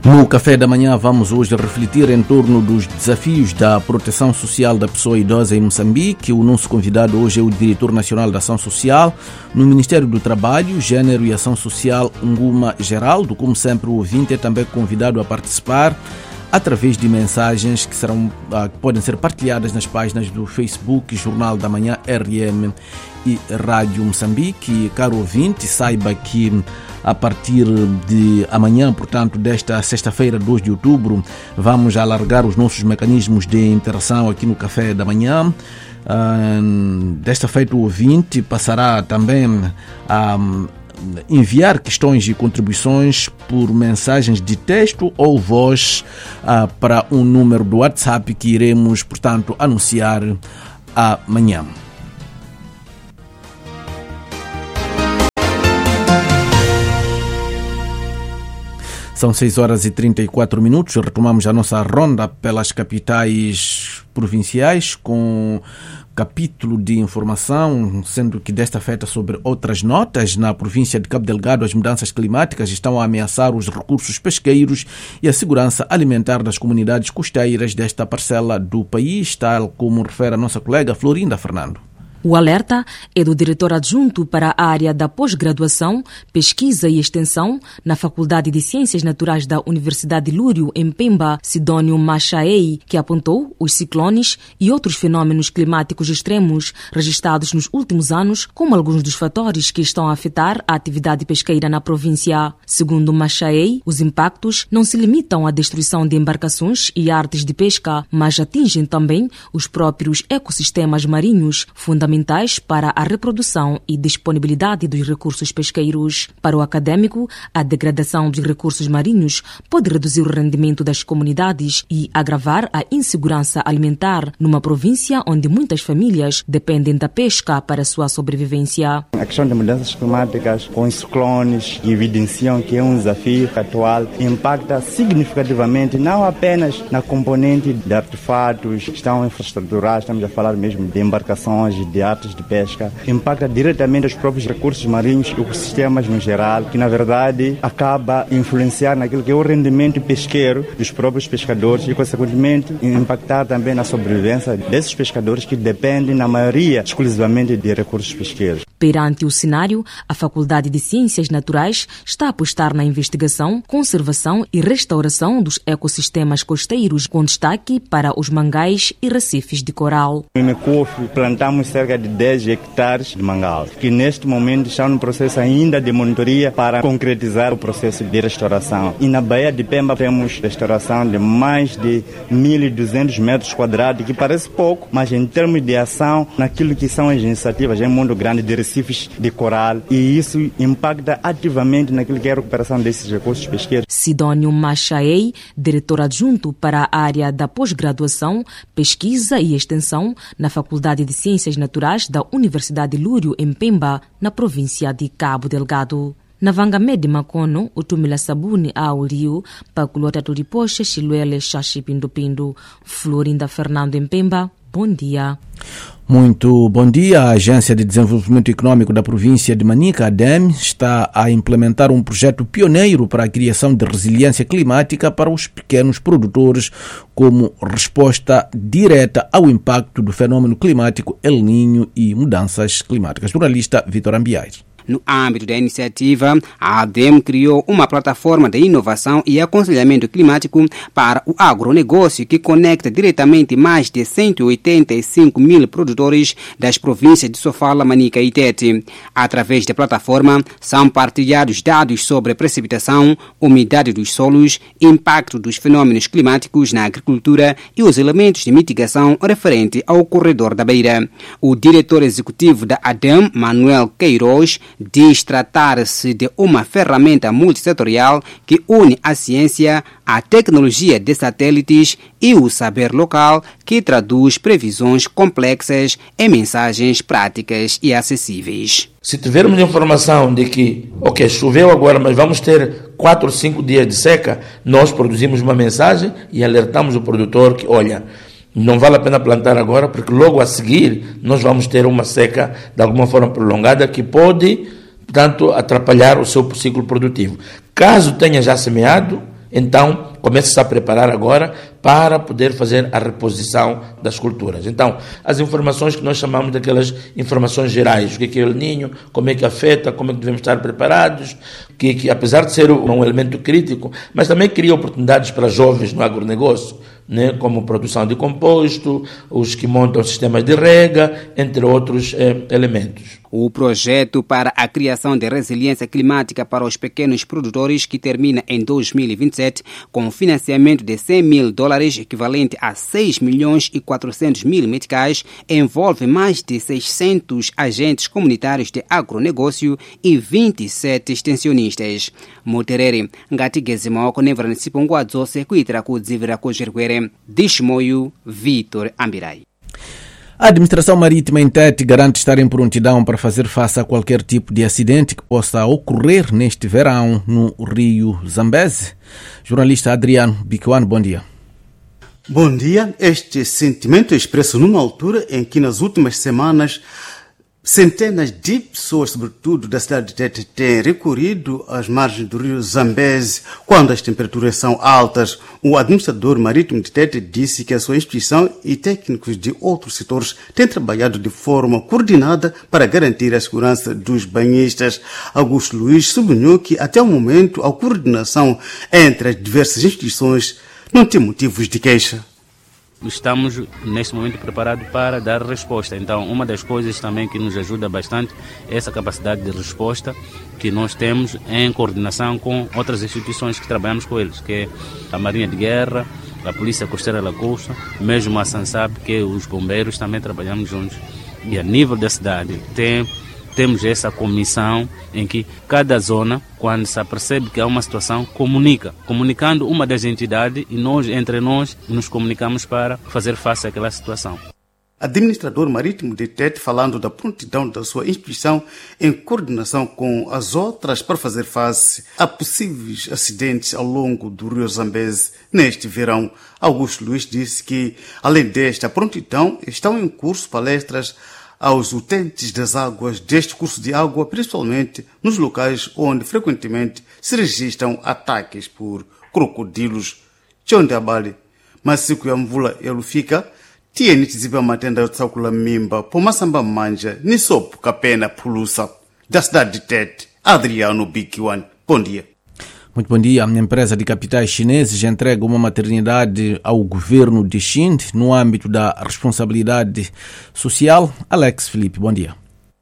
No Café da Manhã vamos hoje refletir em torno dos desafios da proteção social da pessoa idosa em Moçambique. O nosso convidado hoje é o Diretor Nacional da Ação Social no Ministério do Trabalho, Gênero e Ação Social, Nguma Geraldo. Como sempre, o ouvinte é também convidado a participar através de mensagens que podem ser partilhadas nas páginas do Facebook, Jornal da Manhã, RM e Rádio Moçambique. E, caro ouvinte, saiba que a partir de amanhã, portanto, desta sexta-feira, 2 de outubro, vamos alargar os nossos mecanismos de interação aqui no Café da Manhã. Desta feita, o ouvinte passará também a enviar questões e contribuições por mensagens de texto ou voz para um número do WhatsApp que iremos, portanto, anunciar amanhã. São 6h34. Retomamos a nossa ronda pelas capitais provinciais com capítulo de informação, sendo que desta feita sobre outras notas. Na província de Cabo Delgado, as mudanças climáticas estão a ameaçar os recursos pesqueiros e a segurança alimentar das comunidades costeiras desta parcela do país, tal como refere a nossa colega Florinda Fernando. O alerta é do diretor adjunto para a área da pós-graduação, pesquisa e extensão na Faculdade de Ciências Naturais da Universidade de Lúrio, em Pemba, Sidónio Machaei, que apontou os ciclones e outros fenômenos climáticos extremos registrados nos últimos anos como alguns dos fatores que estão a afetar a atividade pesqueira na província. Segundo Machaei, os impactos não se limitam à destruição de embarcações e artes de pesca, mas atingem também os próprios ecossistemas marinhos, fundamentais para a reprodução e disponibilidade dos recursos pesqueiros. Para o acadêmico, a degradação dos recursos marinhos pode reduzir o rendimento das comunidades e agravar a insegurança alimentar numa província onde muitas famílias dependem da pesca para a sua sobrevivência. A questão das mudanças climáticas com os ciclones que evidenciam que é um desafio atual impacta significativamente não apenas na componente de artefatos que estão infraestruturados, estamos a falar mesmo de embarcações, de artes de pesca, impacta diretamente os próprios recursos marinhos e ecossistemas no geral, que na verdade acaba influenciar naquilo que é o rendimento pesqueiro dos próprios pescadores e, consequentemente, impactar também na sobrevivência desses pescadores que dependem, na maioria, exclusivamente de recursos pesqueiros. Perante o cenário, a Faculdade de Ciências Naturais está a apostar na investigação, conservação e restauração dos ecossistemas costeiros, com destaque para os mangais e recifes de coral. No Mecuf, plantamos cerca de 10 hectares de mangal, que neste momento estão no processo ainda de monitoria para concretizar o processo de restauração. E na Baía de Pemba temos restauração de mais de 1.200 metros quadrados, que parece pouco, mas em termos de ação, naquilo que são as iniciativas em mundo grande de recifes de coral, e isso impacta ativamente naquilo que é a recuperação desses recursos pesqueiros. Sidónio Machaei, diretor adjunto para a área da pós-graduação, pesquisa e extensão na Faculdade de Ciências Naturais da Universidade de Lúrio, em Pemba, na província de Cabo Delgado. Na Vangamede Macono, o Tumila Sabuni ao Rio, Paculota Turipoche, Chiluele, Xaxi Pindu. Florinda Fernando em Pemba, bom dia. Muito bom dia. A Agência de Desenvolvimento Econômico da província de Manica, ADEM, está a implementar um projeto pioneiro para a criação de resiliência climática para os pequenos produtores como resposta direta ao impacto do fenômeno climático El Niño e mudanças climáticas. Jornalista Vitor Ambiais. No âmbito da iniciativa, a ADEM criou uma plataforma de inovação e aconselhamento climático para o agronegócio que conecta diretamente mais de 185 mil produtores das províncias de Sofala, Manica e Tete. Através da plataforma, são partilhados dados sobre precipitação, umidade dos solos, impacto dos fenômenos climáticos na agricultura e os elementos de mitigação referente ao corredor da Beira. O diretor executivo da ADEM, Manuel Queiroz, diz tratar-se de uma ferramenta multissetorial que une a ciência, a tecnologia de satélites e o saber local, que traduz previsões complexas em mensagens práticas e acessíveis. Se tivermos informação de que, choveu agora, mas vamos ter 4 ou 5 dias de seca, nós produzimos uma mensagem e alertamos o produtor que, não vale a pena plantar agora, porque logo a seguir nós vamos ter uma seca de alguma forma prolongada que pode, portanto, atrapalhar o seu ciclo produtivo. Caso tenha já semeado, Então, começa-se a preparar agora para poder fazer a reposição das culturas. Então, as informações que nós chamamos daquelas informações gerais, o que é El Niño, como é que afeta, como é que devemos estar preparados, que apesar de ser um elemento crítico, mas também cria oportunidades para jovens no agronegócio, né, como produção de composto, os que montam sistemas de rega, entre outros elementos. O projeto para a criação de resiliência climática para os pequenos produtores, que termina em 2027, com financiamento de $100 mil, equivalente a 6.400.000 meticais, envolve mais de 600 agentes comunitários de agronegócio e 27 extensionistas. Muterere, Ngatigezimoko, Nevranisiponguadzo, Sequitra, Kudzivira, Kojirguere, Dishmoyu, Vitor Ambirai. A Administração Marítima em Tete garante estar em prontidão para fazer face a qualquer tipo de acidente que possa ocorrer neste verão no Rio Zambeze. Jornalista Adriano Bicuano, bom dia. Bom dia. Este sentimento é expresso numa altura em que nas últimas semanas centenas de pessoas, sobretudo da cidade de Tete, têm recorrido às margens do rio Zambeze quando as temperaturas são altas. O administrador marítimo de Tete disse que a sua instituição e técnicos de outros setores têm trabalhado de forma coordenada para garantir a segurança dos banhistas. Augusto Luiz sublinhou que até o momento a coordenação entre as diversas instituições não tem motivos de queixa. Estamos, neste momento, preparados para dar resposta. Então, uma das coisas também que nos ajuda bastante é essa capacidade de resposta que nós temos em coordenação com outras instituições que trabalhamos com eles, que é a Marinha de Guerra, a Polícia Costeira da Costa, mesmo a SANSAP, que é os bombeiros, também trabalhamos juntos. E a nível da cidade, temos essa comissão em que cada zona, quando se apercebe que há uma situação, comunicando uma das entidades, e nós, entre nós, nos comunicamos para fazer face àquela situação. Administrador marítimo de Tete, falando da prontidão da sua instituição em coordenação com as outras para fazer face a possíveis acidentes ao longo do rio Zambeze neste verão. Augusto Luiz disse que, além desta prontidão, estão em curso palestras aos utentes das águas deste curso de água, principalmente nos locais onde frequentemente se registram ataques por crocodilos. Chonde abali, masiku ya mvula yalufika, tieni tizipa matenda yotsakula mimba, pomasamba manja, nisopo kapena pulusa. Da cidade de Tete, Adriano Bikiwan. Bom dia. Muito bom dia. A empresa de capitais chineses entrega uma maternidade ao governo de Xinde no âmbito da responsabilidade social. Alex Felipe, bom dia.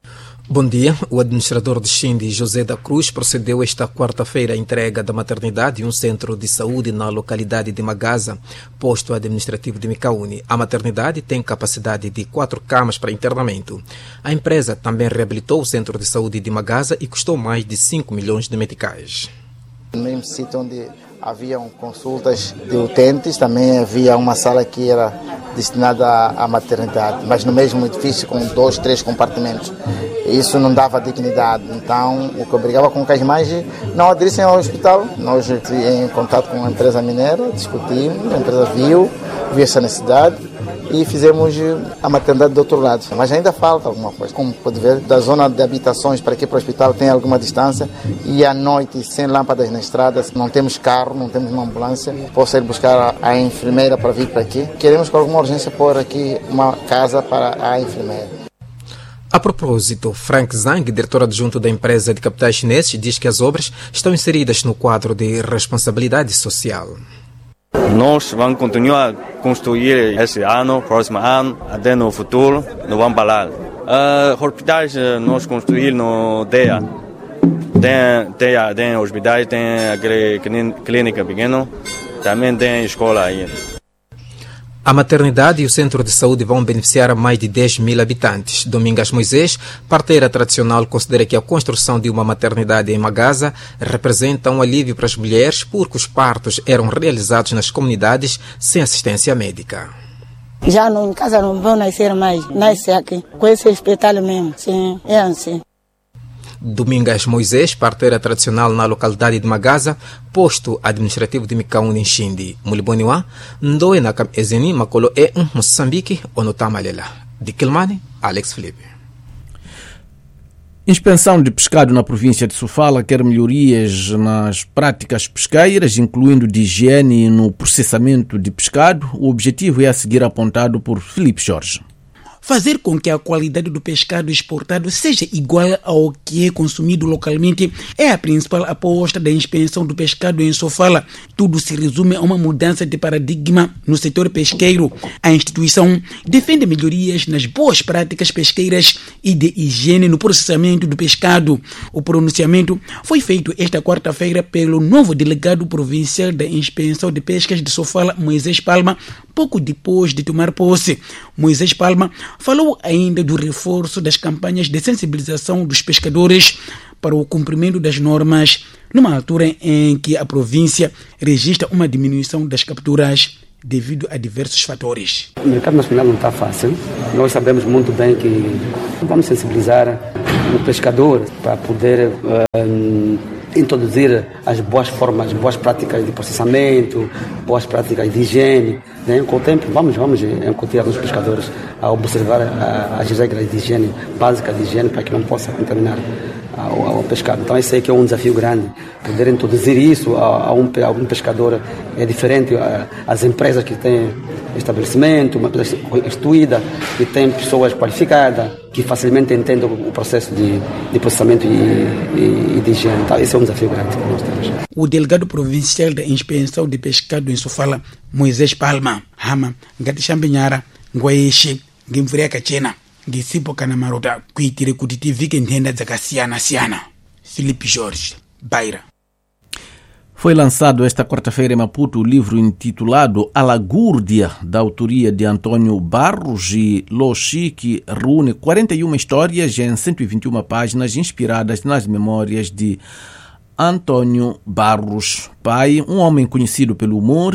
Bom dia. O administrador de Xinde, José da Cruz, procedeu esta quarta-feira à entrega da maternidade em um centro de saúde na localidade de Magaza, posto administrativo de Micaúni. A maternidade tem capacidade de 4 camas para internamento. A empresa também reabilitou o centro de saúde de Magaza e custou mais de 5 milhões de meticais. No mesmo sítio onde haviam consultas de utentes, também havia uma sala que era destinada à maternidade, mas no mesmo edifício com 2, 3 compartimentos. Isso não dava dignidade, então o que obrigava com que as mães não aderissem ao hospital. Nós, em contato com a empresa mineira, discutimos, a empresa viu essa necessidade e fizemos a maternidade do outro lado. Mas ainda falta alguma coisa. Como pode ver, da zona de habitações para aqui para o hospital tem alguma distância e à noite, sem lâmpadas na estrada, não temos carro, não temos uma ambulância. Posso ir buscar a enfermeira para vir para aqui. Queremos com alguma urgência pôr aqui uma casa para a enfermeira. A propósito, Frank Zhang, diretor adjunto da empresa de capitais chineses, diz que as obras estão inseridas no quadro de responsabilidade social. Nós vamos continuar a construir esse ano, próximo ano, até no futuro, não vamos parar. Hospitais nós construímos no DEA. Tem hospitais, tem aquele clínica pequena, também tem escola aí. A maternidade e o centro de saúde vão beneficiar a mais de 10 mil habitantes. Domingas Moisés, parteira tradicional, considera que a construção de uma maternidade em Magaza representa um alívio para as mulheres porque os partos eram realizados nas comunidades sem assistência médica. Já em casa não vão nascer mais, nasce aqui, com esse hospital mesmo, sim, é assim. Domingas Moisés, parteira tradicional na localidade de Magaza, posto administrativo de Micaúni em Xinde. Muliboniwa, ndoe na kam ezeni makolo e Moçambique ou no Tamalela. De Quilmane, Alex Felipe. Inspeção de pescado na província de Sofala quer melhorias nas práticas pesqueiras, incluindo de higiene no processamento de pescado. O objetivo é a seguir apontado por Filipe Jorge. Fazer com que a qualidade do pescado exportado seja igual ao que é consumido localmente é a principal aposta da inspeção do pescado em Sofala. Tudo se resume a uma mudança de paradigma no setor pesqueiro. A instituição defende melhorias nas boas práticas pesqueiras e de higiene no processamento do pescado. O pronunciamento foi feito esta quarta-feira pelo novo delegado provincial da inspeção de pescas de Sofala, Moisés Palma, pouco depois de tomar posse. Moisés Palma falou ainda do reforço das campanhas de sensibilização dos pescadores para o cumprimento das normas, numa altura em que a província registra uma diminuição das capturas devido a diversos fatores. O mercado nacional não está fácil. Nós sabemos muito bem que vamos sensibilizar o pescador para poder introduzir as boas formas, boas práticas de processamento, boas práticas de higiene. Com o tempo, vamos encontrar os pescadores a observar as regras de higiene, básicas de higiene, para que não possa contaminar ao pescado. Então esse aí que é um desafio grande. Poder introduzir isso a um pescador é diferente. As empresas que têm estabelecimento, uma empresa instruída, que tem pessoas qualificadas, que facilmente entendem o processo de processamento e de higiene. Então esse é um desafio grande que nós temos. O delegado provincial da inspeção de pescado em Sofala, Moisés Palma, Hama, Gatishambinyara, Nguaeshi, Gimfureka Chena, Gisipo Kanamarota, Kuitire Kutiti Vikendenda Zakasiana Siana. Filipe Jorge, Baira. Foi lançado esta quarta-feira em Maputo o livro intitulado Alagúrdia, da autoria de Antônio Barros e Loxi, que reúne 41 histórias em 121 páginas inspiradas nas memórias de Antônio Barros Pai, um homem conhecido pelo humor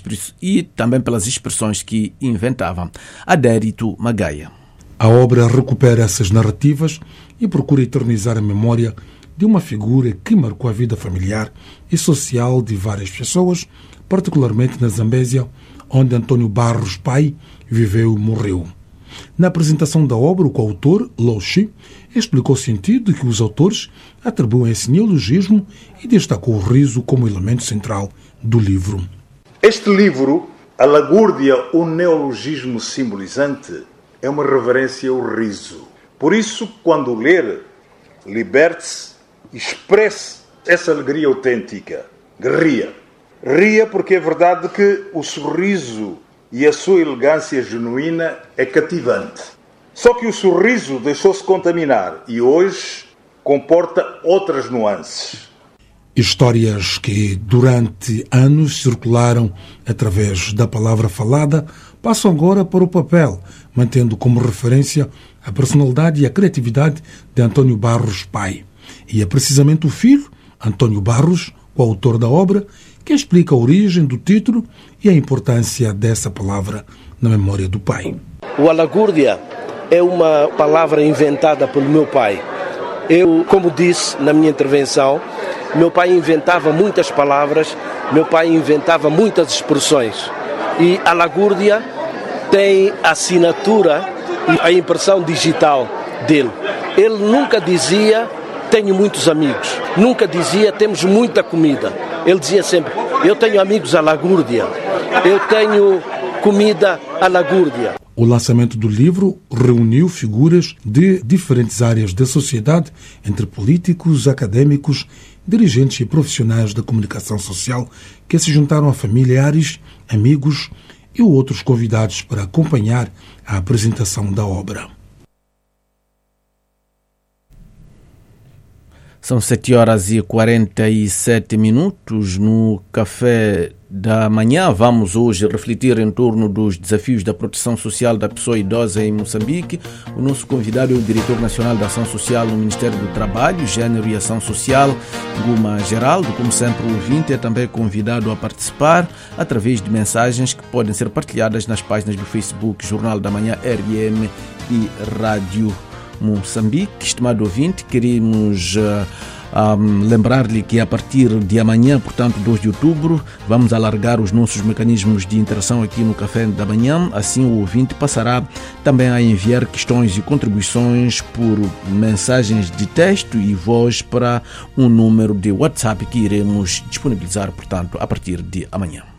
e também pelas expressões que inventava. Adérito Magaia. A obra recupera essas narrativas e procura eternizar a memória de uma figura que marcou a vida familiar e social de várias pessoas, particularmente na Zambésia, onde Antônio Barros Pai viveu e morreu. Na apresentação da obra, o coautor, Loxi, explicou o sentido que os autores atribuem a esse neologismo e destacou o riso como elemento central do livro. Este livro, Alagúrdia, um neologismo simbolizante, é uma reverência ao riso. Por isso, quando ler, liberte-se, expresse essa alegria autêntica. Ria. Ria porque é verdade que o sorriso e a sua elegância genuína é cativante. Só que o sorriso deixou-se contaminar e hoje comporta outras nuances. Histórias que durante anos circularam através da palavra falada passam agora para o papel, mantendo como referência a personalidade e a criatividade de Antônio Barros Pai. E é precisamente o filho, Antônio Barros, o autor da obra, que explica a origem do título e a importância dessa palavra na memória do pai. O Alagúrdia é uma palavra inventada pelo meu pai. Eu, como disse na minha intervenção, meu pai inventava muitas palavras, meu pai inventava muitas expressões. E Alagúrdia tem a assinatura e a impressão digital dele. Ele nunca dizia tenho muitos amigos, nunca dizia temos muita comida. Ele dizia sempre, eu tenho amigos Alagúrdia, eu tenho comida Alagúrdia. O lançamento do livro reuniu figuras de diferentes áreas da sociedade, entre políticos, académicos, dirigentes e profissionais da comunicação social, que se juntaram a familiares, amigos e outros convidados para acompanhar a apresentação da obra. São 7h47 no Café da Manhã. Vamos hoje refletir em torno dos desafios da proteção social da pessoa idosa em Moçambique. O nosso convidado é o Diretor Nacional da Ação Social no Ministério do Trabalho, Gênero e Ação Social, Guma Geraldo. Como sempre, o ouvinte é também convidado a participar através de mensagens que podem ser partilhadas nas páginas do Facebook, Jornal da Manhã, RM e Rádio Moçambique. Estimado ouvinte, queremos Lembrar-lhe que a partir de amanhã, portanto 2 de outubro, vamos alargar os nossos mecanismos de interação aqui no Café da Manhã. Assim o ouvinte passará também a enviar questões e contribuições por mensagens de texto e voz para um número de WhatsApp que iremos disponibilizar, portanto, a partir de amanhã.